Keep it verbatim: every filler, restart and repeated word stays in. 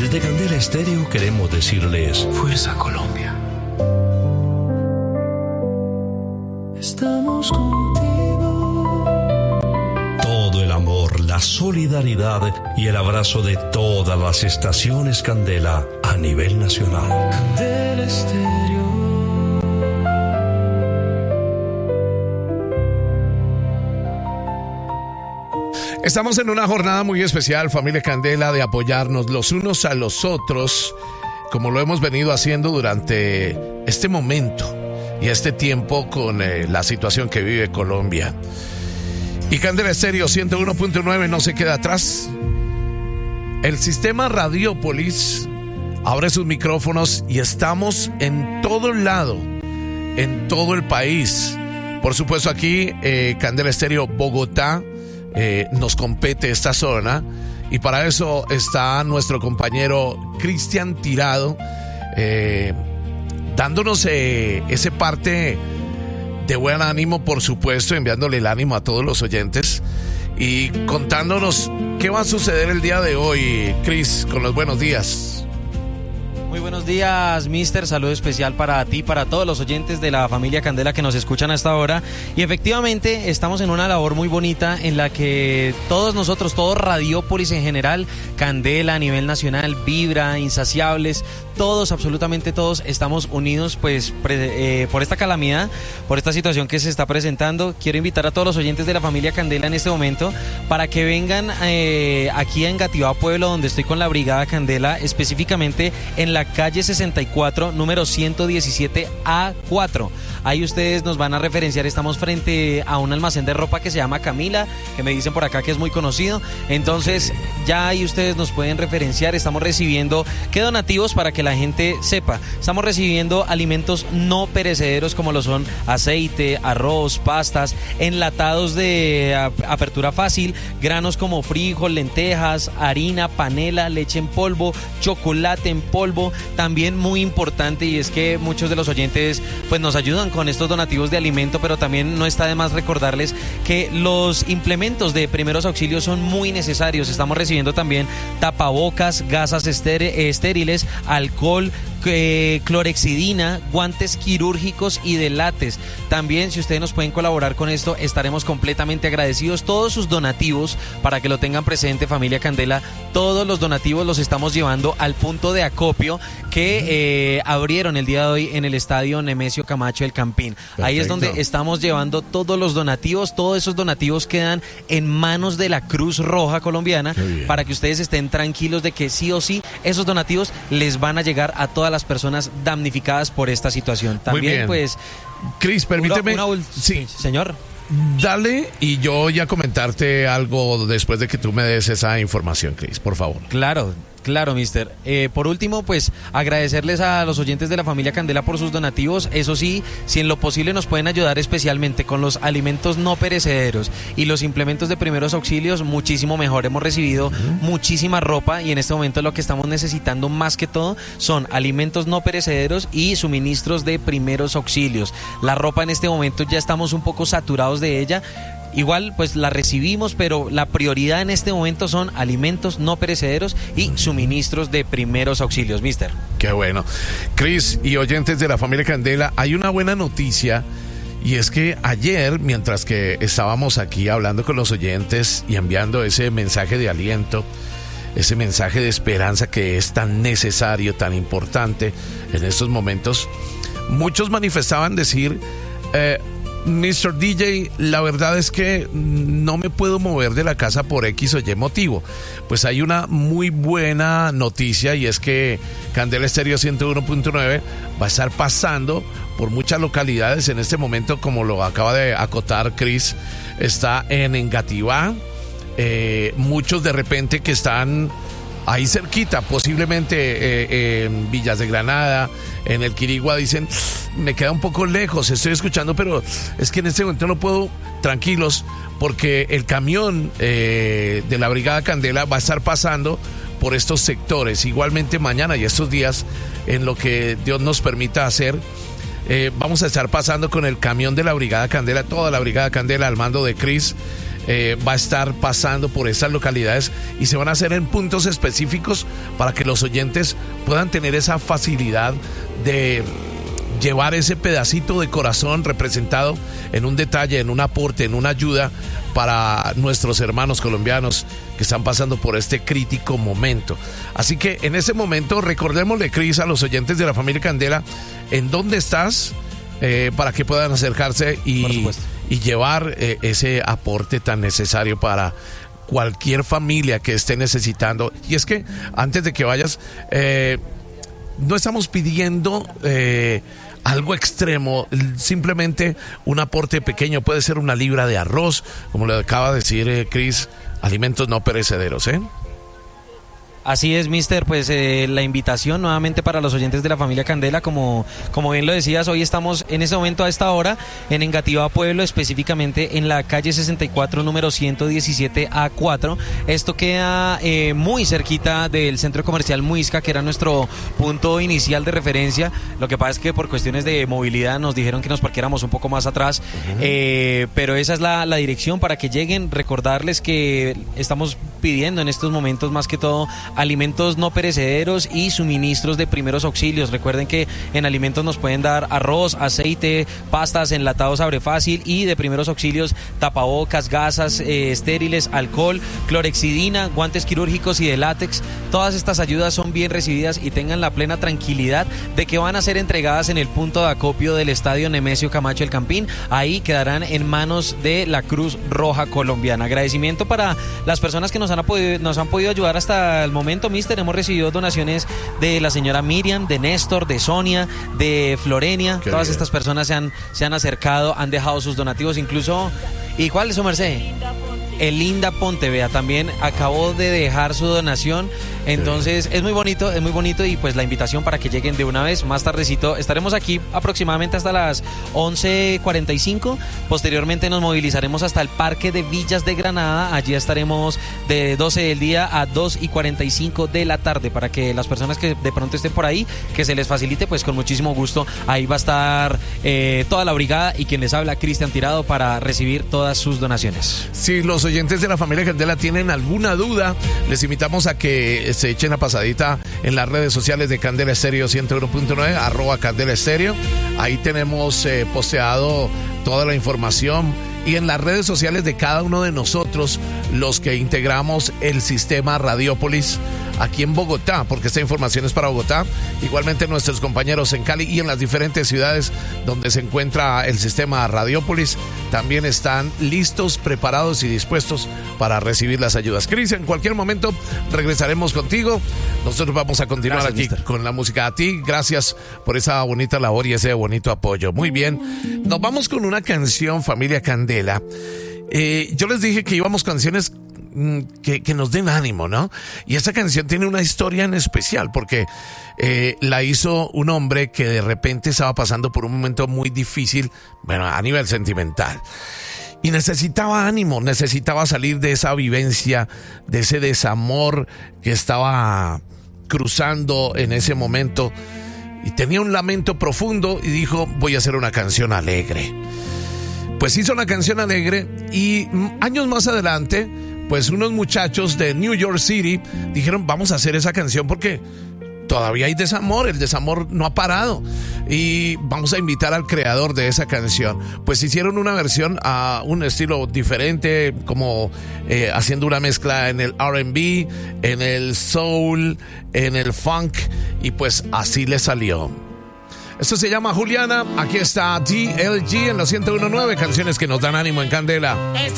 Desde Candela Estéreo queremos decirles Fuerza Colombia. Estamos contigo. Todo el amor, la solidaridad y el abrazo de todas las estaciones Candela a nivel nacional. Candela Estéreo. Estamos en una jornada muy especial, familia Candela, de apoyarnos los unos a los otros, como lo hemos venido haciendo durante este momento y este tiempo con eh, la situación que vive Colombia. Y Candela Estéreo ciento uno punto nueve no se queda atrás. El sistema Radiópolis abre sus micrófonos y estamos en todo lado, en todo el país. Por supuesto aquí, eh, Candela Estéreo Bogotá, eh, nos compete esta zona. Y para eso está nuestro compañero Cristian Tirado, eh, dándonos eh, ese parte de buen ánimo, por supuesto, enviándole el ánimo a todos los oyentes y contándonos qué va a suceder el día de hoy. Cris, con los buenos días. Muy buenos días, mister. Saludo especial para ti, para todos los oyentes de la familia Candela que nos escuchan hasta ahora. Y efectivamente estamos en una labor muy bonita en la que todos nosotros, todo Radiópolis en general, Candela a nivel nacional, Vibra, Insaciables, todos, absolutamente todos, estamos unidos pues pre, eh, por esta calamidad, por esta situación que se está presentando. Quiero invitar a todos los oyentes de la familia Candela en este momento para que vengan eh, aquí a Engativá Pueblo, donde estoy con la Brigada Candela, específicamente en la calle sesenta y cuatro, número ciento diecisiete A cuatro. Ahí ustedes nos van a referenciar. Estamos frente a un almacén de ropa que se llama Camila, que me dicen por acá que es muy conocido. Entonces ya ahí ustedes nos pueden referenciar. Estamos recibiendo, ¿qué donativos? Para que la gente sepa, estamos recibiendo alimentos no perecederos como lo son aceite, arroz, pastas, enlatados de apertura fácil, granos como frijol, lentejas, harina, panela, leche en polvo, chocolate en polvo. También muy importante, y es que muchos de los oyentes pues nos ayudan con estos donativos de alimento, pero también no está de más recordarles que los implementos de primeros auxilios son muy necesarios. Estamos recibiendo también tapabocas, gasas estériles, alcohol, Eh, clorexidina, guantes quirúrgicos y de látex. También, si ustedes nos pueden colaborar con esto, estaremos completamente agradecidos. Todos sus donativos, para que lo tengan presente, familia Candela, todos los donativos los estamos llevando al punto de acopio que eh, abrieron el día de hoy en el estadio Nemesio Camacho del Campín. Perfecto. Ahí es donde estamos llevando todos los donativos. Todos esos donativos quedan en manos de la Cruz Roja Colombiana, para que ustedes estén tranquilos de que sí o sí esos donativos les van a llegar a todas las personas damnificadas por esta situación. También, pues, Cris, permíteme. Una, una, sí, señor. Dale, y yo voy a comentarte algo después de que tú me des esa información, Cris, por favor. Claro. Claro, mister. Eh, por último, pues agradecerles a los oyentes de la familia Candela por sus donativos. Eso sí, si en lo posible nos pueden ayudar especialmente con los alimentos no perecederos y los implementos de primeros auxilios, muchísimo mejor. Hemos recibido uh-huh. muchísima ropa y en este momento lo que estamos necesitando más que todo son alimentos no perecederos y suministros de primeros auxilios. La ropa en este momento ya estamos un poco saturados de ella. Igual pues la recibimos, pero la prioridad en este momento son alimentos no perecederos y suministros de primeros auxilios, mister. Qué bueno. Cris y oyentes de la familia Candela, hay una buena noticia, y es que ayer, mientras que estábamos aquí hablando con los oyentes y enviando ese mensaje de aliento, ese mensaje de esperanza que es tan necesario, tan importante en estos momentos, muchos manifestaban decir... Eh, mister D J, la verdad es que no me puedo mover de la casa por X o Y motivo. Pues hay una muy buena noticia, y es que Candela Estéreo ciento uno punto nueve va a estar pasando por muchas localidades en este momento, como lo acaba de acotar Cris. Está en Engativá, eh, muchos de repente que están ahí cerquita, posiblemente eh, eh, en Villas de Granada, en el Quirigua, dicen, me queda un poco lejos, estoy escuchando, pero es que en este momento no puedo. Tranquilos, porque el camión eh, de la Brigada Candela va a estar pasando por estos sectores. Igualmente mañana y estos días, en lo que Dios nos permita hacer, eh, vamos a estar pasando con el camión de la Brigada Candela, toda la Brigada Candela al mando de Cris, eh, va a estar pasando por estas localidades y se van a hacer en puntos específicos para que los oyentes puedan tener esa facilidad de llevar ese pedacito de corazón representado en un detalle, en un aporte, en una ayuda para nuestros hermanos colombianos que están pasando por este crítico momento. Así que en ese momento recordémosle, Cris, a los oyentes de la familia Candela, en dónde estás, eh, para que puedan acercarse y, y llevar eh, ese aporte tan necesario para cualquier familia que esté necesitando. Y es que antes de que vayas, eh, no estamos pidiendo eh, algo extremo, simplemente un aporte pequeño, puede ser una libra de arroz, como le acaba de decir eh, Cris, alimentos no perecederos, ¿eh? Así es, mister, pues eh, la invitación nuevamente para los oyentes de la familia Candela, como, como bien lo decías, hoy estamos en este momento a esta hora en Engativá Pueblo, específicamente en la calle sesenta y cuatro, número ciento diecisiete A cuatro. Esto queda eh, muy cerquita del centro comercial Muisca, que era nuestro punto inicial de referencia. Lo que pasa es que por cuestiones de movilidad nos dijeron que nos parquéramos un poco más atrás, uh-huh. eh, pero esa es la, la dirección para que lleguen. Recordarles que estamos pidiendo en estos momentos más que todo alimentos no perecederos y suministros de primeros auxilios. Recuerden que en alimentos nos pueden dar arroz, aceite, pastas, enlatados abre fácil, y de primeros auxilios tapabocas, gasas eh, estériles, alcohol, clorexidina, guantes quirúrgicos y de látex. Todas estas ayudas son bien recibidas y tengan la plena tranquilidad de que van a ser entregadas en el punto de acopio del Estadio Nemesio Camacho El Campín. Ahí quedarán en manos de la Cruz Roja Colombiana. Agradecimiento para las personas que nos han, podido, nos han podido ayudar hasta el momento. Momento, mister, hemos recibido donaciones de la señora Miriam, de Néstor, de Sonia, de Florenia. Qué Todas bien. Estas personas se han, se han acercado, han dejado sus donativos, incluso... ¿Y cuál es su merced? Elinda Ponte, vea, también acabó de dejar su donación. Entonces sí. es muy bonito, es muy bonito, y pues la invitación para que lleguen de una vez. Más tardecito estaremos aquí aproximadamente hasta las once cuarenta y cinco. Posteriormente nos movilizaremos hasta el Parque de Villas de Granada. Allí estaremos de doce del día a dos y cuarenta y cinco de la tarde, para que las personas que de pronto estén por ahí, que se les facilite, pues con muchísimo gusto. Ahí va a estar eh, toda la brigada y quien les habla, Cristian Tirado, para recibir todas sus donaciones. Si los oyentes de la familia Candela tienen alguna duda, les invitamos a que se echen la pasadita en las redes sociales de Candela Estéreo ciento uno punto nueve, arroba Candela Estéreo. Ahí tenemos eh, posteado toda la información, y en las redes sociales de cada uno de nosotros, los que integramos el sistema Radiópolis aquí en Bogotá, porque esta información es para Bogotá, igualmente nuestros compañeros en Cali y en las diferentes ciudades donde se encuentra el sistema Radiópolis, también están listos, preparados y dispuestos para recibir las ayudas. Cris, en cualquier momento regresaremos contigo. Nosotros vamos a continuar gracias, aquí mister. Con la música. A ti, gracias por esa bonita labor y ese bonito apoyo. Muy bien, nos vamos con una canción, familia Candela. Eh, yo les dije que íbamos canciones Que, que nos den ánimo, ¿no? Y esta canción tiene una historia en especial, porque eh, la hizo un hombre que de repente estaba pasando por un momento muy difícil, bueno, a nivel sentimental, y necesitaba ánimo, necesitaba salir de esa vivencia, de ese desamor que estaba cruzando en ese momento, y tenía un lamento profundo y dijo, voy a hacer una canción alegre. Pues hizo una canción alegre, y años más adelante, pues unos muchachos de New York City dijeron, vamos a hacer esa canción porque todavía hay desamor, el desamor no ha parado, y vamos a invitar al creador de esa canción. Pues hicieron una versión a un estilo diferente, como eh, haciendo una mezcla en el R and B, en el soul, en el funk, y pues así le salió. Esto se llama Juliana. Aquí está D L G en los ciento uno punto nueve, canciones que nos dan ánimo en Candela.